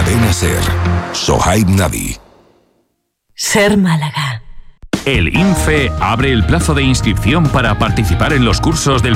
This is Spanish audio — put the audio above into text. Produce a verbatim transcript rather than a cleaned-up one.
Cadena Ser. Sohaib Navi. Ser Málaga. El INFE abre el plazo de inscripción para participar en los cursos del